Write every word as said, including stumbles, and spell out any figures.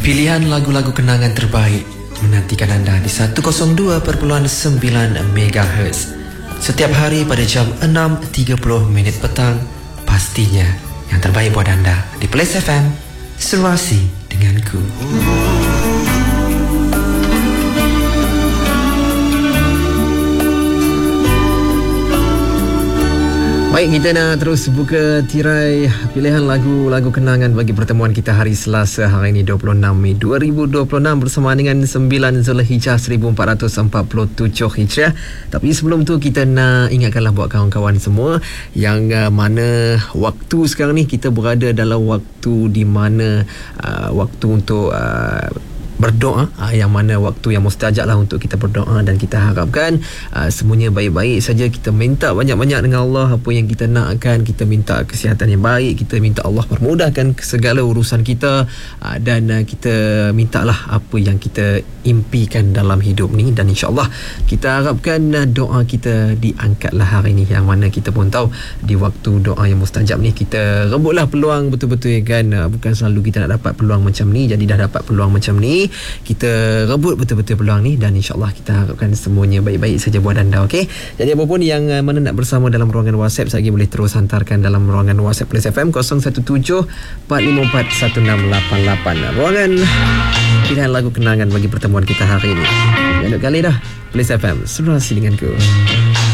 Pilihan lagu-lagu kenangan terbaik menantikan anda di seratus dua perpuluhan sembilan megahertz setiap hari pada jam enam tiga puluh minit petang. Pastinya yang terbaik buat anda di Plus F M, Serasi denganku. Baik, kita nak terus buka tirai pilihan lagu-lagu kenangan bagi pertemuan kita hari Selasa hari ini dua puluh enam Mei dua ribu dua puluh enam bersama dengan sembilan Zulhijjah seribu empat ratus empat puluh tujuh Hijriah. Tapi sebelum tu kita nak ingatkanlah buat kawan-kawan semua yang uh, mana waktu sekarang ni kita berada dalam waktu di mana uh, waktu untuk uh, berdoa, uh, yang mana waktu yang mustajab lah untuk kita berdoa, dan kita harapkan uh, semuanya baik-baik saja. Kita minta banyak-banyak dengan Allah apa yang kita nakkan, kita minta kesihatan yang baik, kita minta Allah permudahkan segala urusan kita, uh, dan uh, kita mintalah apa yang kita impikan dalam hidup ni, dan insya-Allah kita harapkan uh, doa kita diangkatlah hari ni, yang mana kita pun tahu di waktu doa yang mustajab ni kita rebutlah peluang betul-betul, kan. Uh, bukan selalu kita nak dapat peluang macam ni, jadi dah dapat peluang macam ni, kita rebut betul-betul peluang ni, dan insya-Allah kita harapkan semuanya baik-baik saja buat anda. Okey, jadi apapun yang uh, mana nak bersama dalam ruangan WhatsApp, saya boleh terus hantarkan dalam ruangan WhatsApp Plus F M kosong satu tujuh empat lima empat satu enam lapan lapan, ruangan pilihan lagu kenangan bagi pertemuan kita hari ini. Yang dua kali dah Plus F M, Serasi denganku.